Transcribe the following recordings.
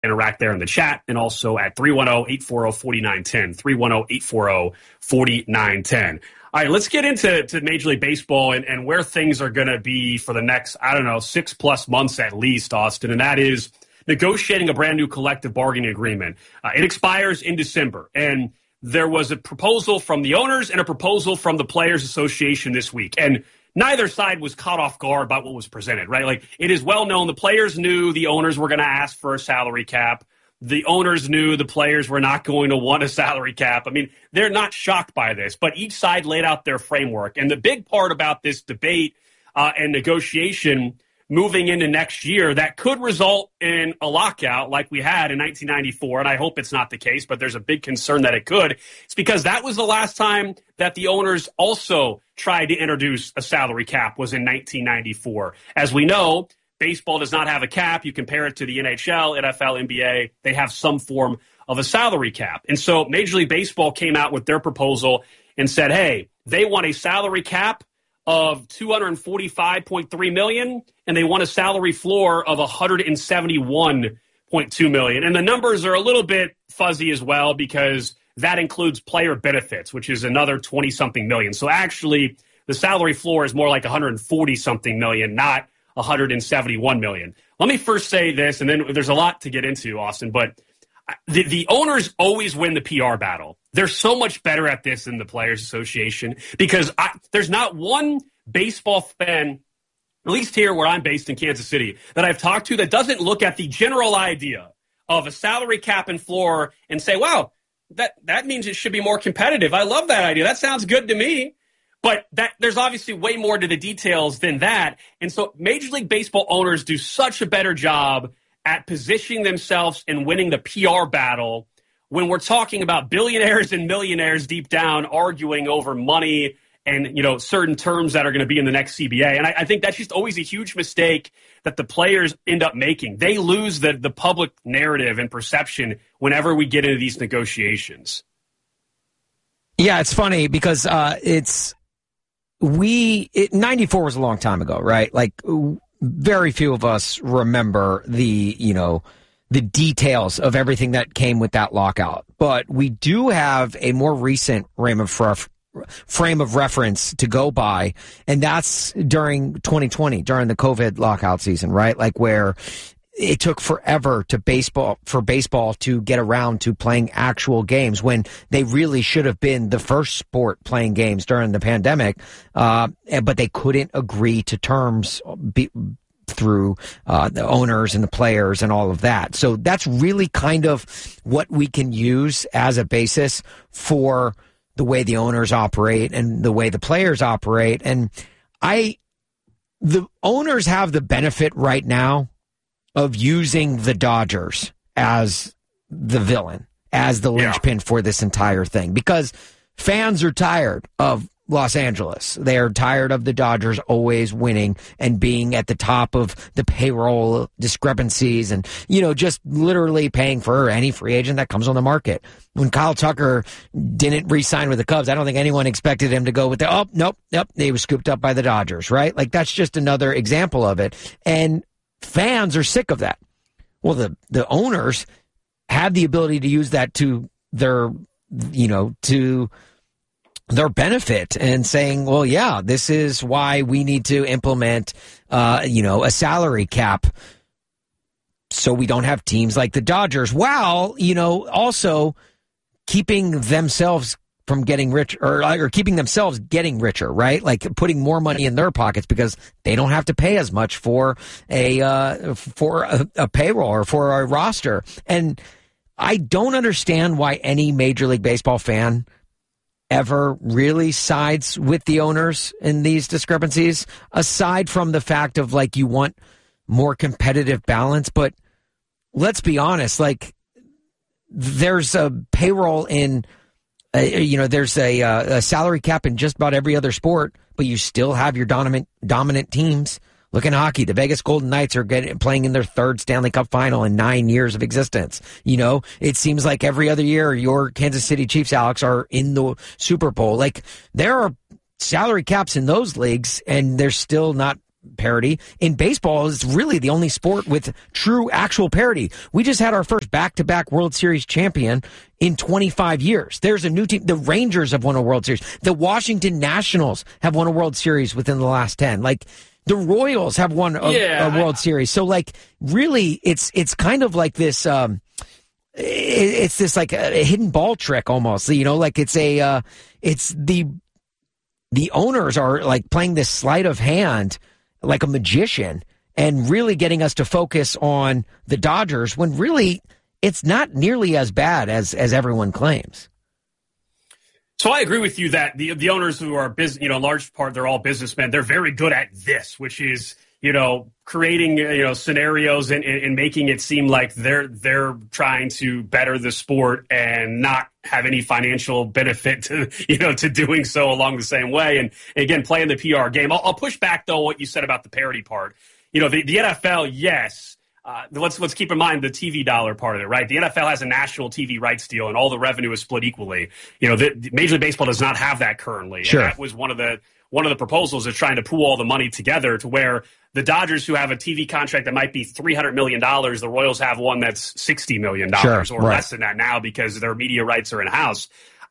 interact there in the chat and also at 310-840-4910, 310-840-4910. All right, let's get into Major League Baseball and where things are going to be for the next, 6+ months at least, Austin, and that is negotiating a brand new collective bargaining agreement. It expires in December, and there was a proposal from the owners and a proposal from the Players Association this week, and neither side was caught off guard by what was presented, right? Like, it is well known the players knew the owners were going to ask for a salary cap. The owners knew the players were not going to want a salary cap. I mean, they're not shocked by this, but each side laid out their framework. And the big part about this debate and negotiation moving into next year that could result in a lockout like we had in 1994, and I hope it's not the case, but there's a big concern that it could. It's because that was the last time that the owners also tried to introduce a salary cap, was in 1994. As we know, baseball does not have a cap. You compare it to the NHL, NFL, NBA, they have some form of a salary cap. And so Major League Baseball came out with their proposal and said, hey, they want a salary cap of $245.3 million, and they want a salary floor of $171.2 million. And the numbers are a little bit fuzzy as well because that includes player benefits, which is another 20-something million. So actually, the salary floor is more like 140-something million, not 171 million. Let me first say this, and then there's a lot to get into, Austin, but the owners always win the PR battle. They're so much better at this than the Players Association because there's not one baseball fan, at least here where I'm based in Kansas City, that I've talked to that doesn't look at the general idea of a salary cap and floor and say, wow, that means it should be more competitive. I love that idea. That sounds good to me. But there's obviously way more to the details than that. And so Major League Baseball owners do such a better job at positioning themselves and winning the PR battle when we're talking about billionaires and millionaires deep down arguing over money and, certain terms that are going to be in the next CBA. And I think that's just always a huge mistake that the players end up making. They lose the public narrative and perception whenever we get into these negotiations. Yeah, it's funny because 94 was a long time ago, right? Like, very few of us remember the details of everything that came with that lockout. But we do have a more recent frame of reference to go by, and that's during 2020, during the COVID lockout season, right? Like, where it took forever for baseball to get around to playing actual games when they really should have been the first sport playing games during the pandemic. But they couldn't agree to terms through the owners and the players and all of that. So that's really kind of what we can use as a basis for the way the owners operate and the way the players operate. And the owners have the benefit right now of using the Dodgers as the villain, as the linchpin for this entire thing, because fans are tired of Los Angeles. They are tired of the Dodgers always winning and being at the top of the payroll discrepancies and, just literally paying for any free agent that comes on the market. When Kyle Tucker didn't re-sign with the Cubs, I don't think anyone expected him to go with they were scooped up by the Dodgers, right? Like, that's just another example of it. And fans are sick of that. Well, the owners have the ability to use that to their benefit and saying, well, yeah, this is why we need to implement, a salary cap so we don't have teams like the Dodgers, while, also keeping themselves from getting rich or keeping themselves getting richer, right? Like, putting more money in their pockets because they don't have to pay as much for a payroll or for a roster. And I don't understand why any Major League Baseball fan ever really sides with the owners in these discrepancies, aside from the fact of, like, you want more competitive balance. But let's be honest, like, there's a payroll in there's a salary cap in just about every other sport, but you still have your dominant teams. Look at hockey. The Vegas Golden Knights are playing in their third Stanley Cup final in 9 years of existence. It seems like every other year your Kansas City Chiefs, Alex, are in the Super Bowl. Like, there are salary caps in those leagues, and they're still not parity. In baseball, it's really the only sport with true, actual parity. We just had our first back-to-back World Series champion in 25 years. There's a new team. The Rangers have won a World Series. The Washington Nationals have won a World Series within the last 10. Like, the Royals have won a World Series. So, like, really, it's kind of like this, it's this like a hidden ball trick almost, you know, like it's the owners are like playing this sleight of hand like a magician and really getting us to focus on the Dodgers when really it's not nearly as bad as everyone claims. So I agree with you that the owners who are business, in large part, they're all businessmen. They're very good at this, which is, creating, scenarios and making it seem like they're trying to better the sport and not have any financial benefit to doing so along the same way. And again, playing the PR game. I'll push back though what you said about the parity part. The NFL, yes. Let's keep in mind the TV dollar part of it, right? The NFL has a national TV rights deal, and all the revenue is split equally. The Major League Baseball does not have that currently. Sure. And that was one of the proposals is trying to pool all the money together to where the Dodgers, who have a TV contract that might be $300 million, the Royals have one that's $60 million or less than that now because their media rights are in house.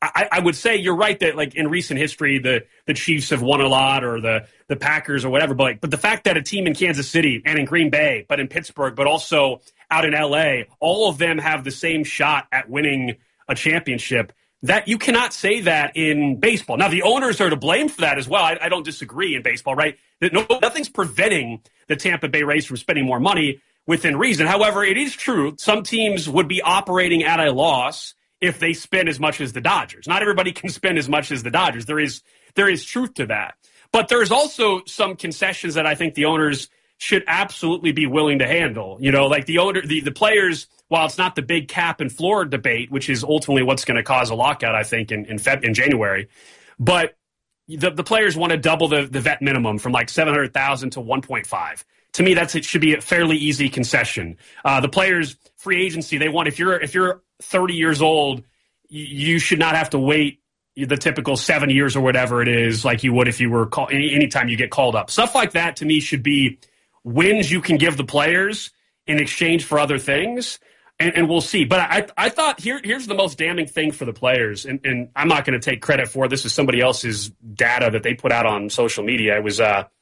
I would say you're right that, like, in recent history, the Chiefs have won a lot, or the Packers or whatever. But the fact that a team in Kansas City and in Green Bay, but in Pittsburgh, but also out in L.A., all of them have the same shot at winning a championship, that you cannot say that in baseball. Now, the owners are to blame for that as well. I don't disagree in baseball, right? Nothing's preventing the Tampa Bay Rays from spending more money within reason. However, it is true some teams would be operating at a loss if they spend as much as the Dodgers. Not everybody can spend as much as the Dodgers. There is truth to that. But there's also some concessions that I think the owners should absolutely be willing to handle. Like the players, while it's not the big cap and floor debate, which is ultimately what's going to cause a lockout, I think, in January, but the players want to double the vet minimum from like $700,000 to $1.5. To me, it should be a fairly easy concession. The players' free agency, they want, if you're 30 years old, you should not have to wait the typical 7 years or whatever it is, like you would if you were anytime you get called up. Stuff like that to me should be wins you can give the players in exchange for other things, and we'll see. But I thought here's the most damning thing for the players, and I'm not going to take credit for it. This is somebody else's data that they put out on social media. It was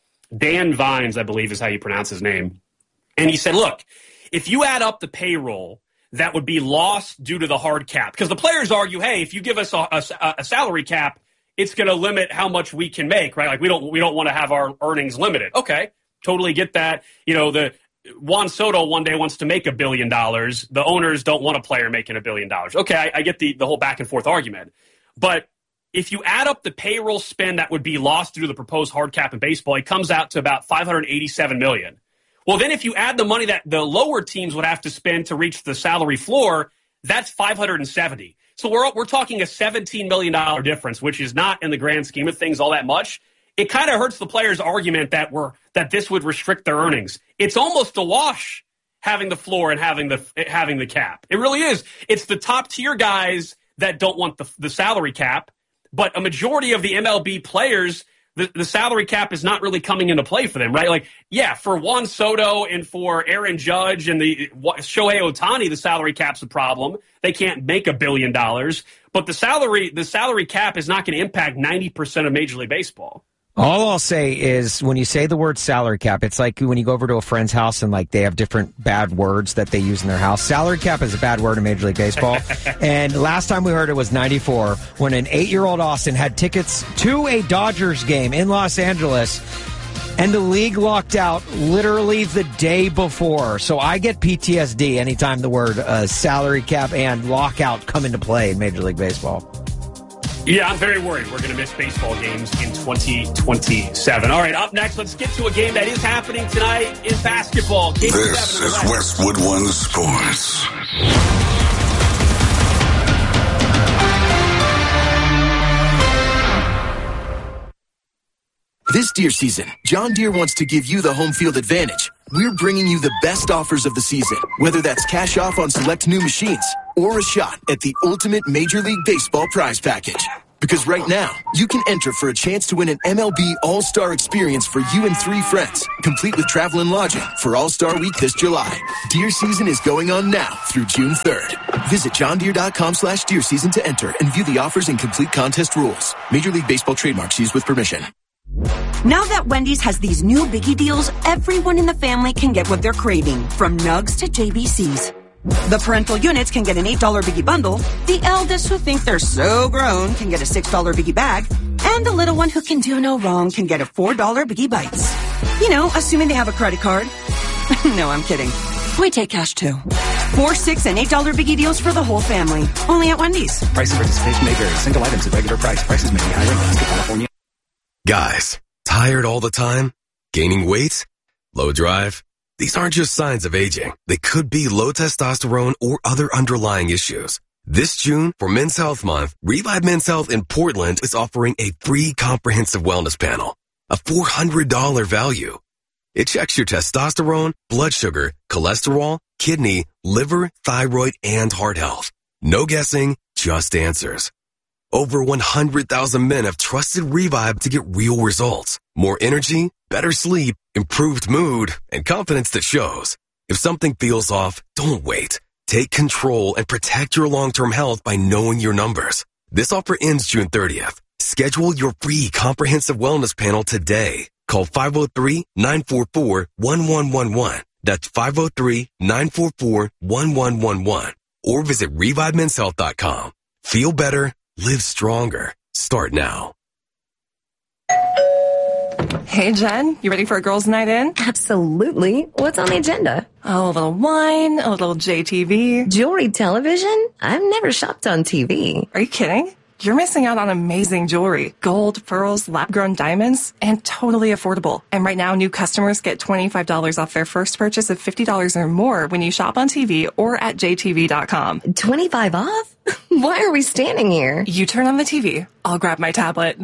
Dan Vines, I believe is how you pronounce his name. And he said, look, if you add up the payroll that would be lost due to the hard cap, because the players argue, hey, if you give us a salary cap, it's going to limit how much we can make, right? Like we don't want to have our earnings limited. Okay, totally get that. The Juan Soto one day wants to make $1 billion. The owners don't want a player making $1 billion. Okay, I get the whole back and forth argument. But if you add up the payroll spend that would be lost due to the proposed hard cap in baseball, it comes out to about $587 million. Well, then if you add the money that the lower teams would have to spend to reach the salary floor, that's $570. So we're talking a $17 million difference, which is not in the grand scheme of things all that much. It kind of hurts the players' argument that this would restrict their earnings. It's almost a wash having the floor and having the cap. It really is. It's the top tier guys that don't want the salary cap, but a majority of the MLB players, the salary cap is not really coming into play for them, right? Like, yeah, for Juan Soto and for Aaron Judge and the Shohei Ohtani, the salary cap's a problem. They can't make $1 billion, but the salary cap is not going to impact 90% of Major League Baseball. All I'll say is when you say the word salary cap, it's like when you go over to a friend's house and like they have different bad words that they use in their house. Salary cap is a bad word in Major League Baseball. And last time we heard it was 94 when an 8-year-old Austin had tickets to a Dodgers game in Los Angeles and the league locked out literally the day before. So I get PTSD anytime the word salary cap and lockout come into play in Major League Baseball. Yeah, I'm very worried we're going to miss baseball games in 2027. All right, up next, let's get to a game that is happening tonight in basketball. Game this is Westwood One Sports. This Deere season, John Deere wants to give you the home field advantage. We're bringing you the best offers of the season, whether that's cash off on select new machines or a shot at the ultimate Major League Baseball prize package. Because right now, you can enter for a chance to win an MLB All-Star experience for you and 3 friends, complete with travel and lodging for All-Star Week this July. Deer season is going on now through June 3rd. Visit johndeere.com/deer season to enter and view the offers and complete contest rules. Major League Baseball trademarks used with permission. Now that Wendy's has these new biggie deals, everyone in the family can get what they're craving, from nugs to JBCs. The parental units can get an $8 biggie bundle, the eldest who think they're so grown can get a $6 biggie bag, and the little one who can do no wrong can get a $4 biggie bites. You know, assuming they have a credit card. No, I'm kidding. We take cash too. 4, 6, and $8 biggie deals for the whole family. Only at Wendy's. Price and participation may vary. Single items at regular price. Prices may be higher in Alaska, California. Guys, tired all the time? Gaining weight? Low drive? These aren't just signs of aging. They could be low testosterone or other underlying issues. This June, for Men's Health Month, Revive Men's Health in Portland is offering a free comprehensive wellness panel, a $400 value. It checks your testosterone, blood sugar, cholesterol, kidney, liver, thyroid, and heart health. No guessing, just answers. Over 100,000 men have trusted Revive to get real results. More energy, better sleep, improved mood, and confidence that shows. If something feels off, don't wait. Take control and protect your long-term health by knowing your numbers. This offer ends June 30th. Schedule your free comprehensive wellness panel today. Call 503-944-1111. That's 503-944-1111. Or visit ReviveMen'sHealth.com. Feel better. Live stronger. Start now. Hey, Jen, you ready for a girls' night in? Absolutely. What's on the agenda? Oh, a little wine, a little JTV. Jewelry television? I've never shopped on TV. Are you kidding? You're missing out on amazing jewelry. Gold, pearls, lab-grown diamonds, and totally affordable. And right now, new customers get $25 off their first purchase of $50 or more when you shop on TV or at jtv.com. 25 off? Why are we standing here? You turn on the TV. I'll grab my tablet.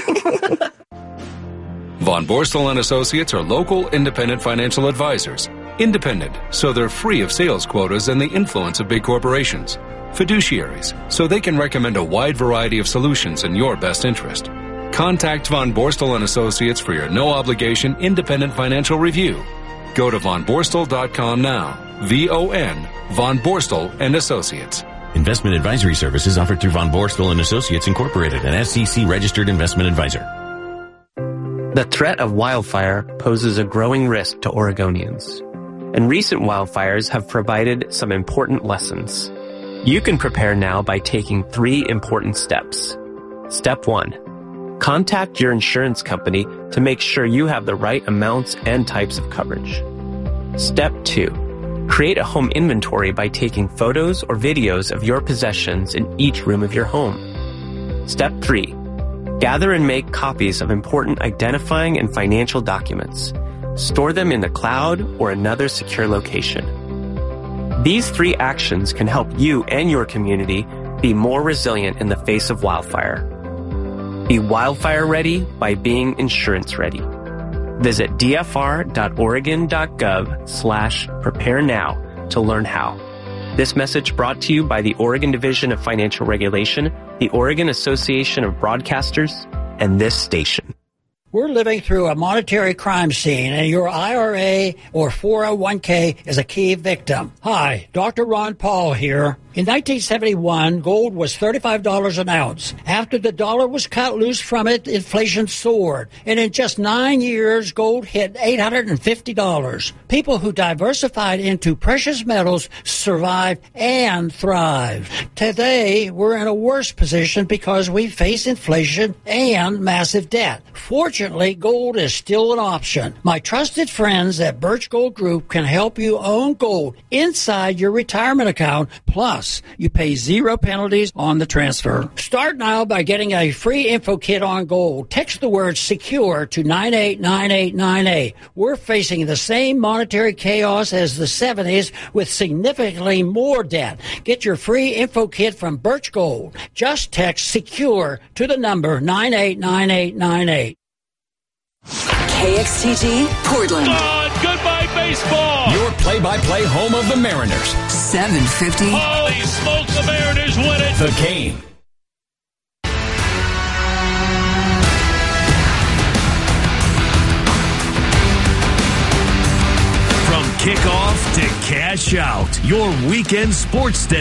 Von Borstel and Associates are local, independent financial advisors. Independent, so they're free of sales quotas and the influence of big corporations. Fiduciaries, so they can recommend a wide variety of solutions in your best interest. Contact Von Borstel and Associates for your no-obligation independent financial review. Go to vonborstel.com now. VON, Von Borstel and Associates. Investment advisory services offered through Von Borstel and Associates Incorporated, an SEC-registered investment advisor. The threat of wildfire poses a growing risk to Oregonians, and recent wildfires have provided some important lessons. You can prepare now by taking 3 important steps. Step 1. Contact your insurance company to make sure you have the right amounts and types of coverage. Step 2. Create a home inventory by taking photos or videos of your possessions in each room of your home. Step 3. Gather and make copies of important identifying and financial documents. Store them in the cloud or another secure location. These 3 actions can help you and your community be more resilient in the face of wildfire. Be wildfire ready by being insurance ready. Visit dfr.oregon.gov/prepare now to learn how. This message brought to you by the Oregon Division of Financial Regulation, the Oregon Association of Broadcasters, and this station. We're living through a monetary crime scene, and your IRA or 401k is a key victim. Hi, Dr. Ron Paul here. In 1971, gold was $35 an ounce. After the dollar was cut loose from it, inflation soared. And in just 9 years, gold hit $850. People who diversified into precious metals survived and thrived. Today, we're in a worse position because we face inflation and massive debt. Fortunately, gold is still an option. My trusted friends at Birch Gold Group can help you own gold inside your retirement account. Plus, you pay 0 penalties on the transfer. Start now by getting a free info kit on gold. Text the word SECURE to 989898. We're facing the same monetary chaos as the 70s with significantly more debt. Get your free info kit from Birch Gold. Just text SECURE to the number 989898. KXTG, Portland. Goodbye, baseball. Your play-by-play home of the Mariners. 750. Holy smokes, the Mariners win it. The Game. Kickoff to Cash Out, your weekend sports day.